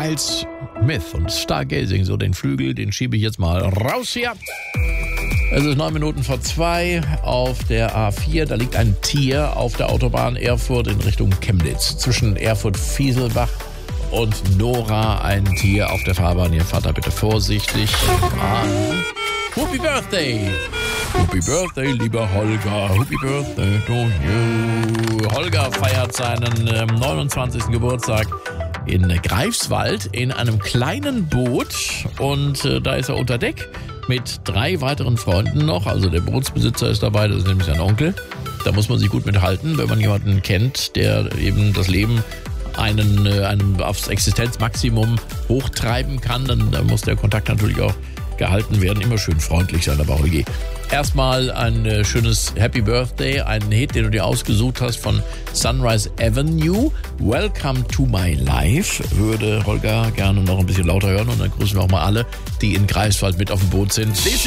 Miles Smith und Stargazing, so den Flügel, den schiebe ich jetzt mal raus hier. Es ist 2:09. Auf der A4, da liegt ein Tier auf der Autobahn Erfurt in Richtung Chemnitz. Zwischen Erfurt-Fieselbach und Nora ein Tier auf der Fahrbahn. Ihr Vater bitte vorsichtig. Happy Birthday! Happy Birthday, lieber Holger. Happy Birthday to you. Holger feiert seinen 29. Geburtstag in Greifswald in einem kleinen Boot. Und da ist er unter Deck mit 3 weiteren Freunden noch. Also der Bootsbesitzer ist dabei, das ist nämlich sein Onkel. Da muss man sich gut mithalten, wenn man jemanden kennt, der eben das Leben einem aufs Existenzmaximum hochtreiben kann. Dann muss der Kontakt natürlich auch gehalten werden. Immer schön freundlich sein, aber Holgi. Erstmal ein schönes Happy Birthday, einen Hit, den du dir ausgesucht hast von Sunrise Avenue. Welcome to my life. Würde Holger gerne noch ein bisschen lauter hören und dann grüßen wir auch mal alle, die in Greifswald mit auf dem Boot sind.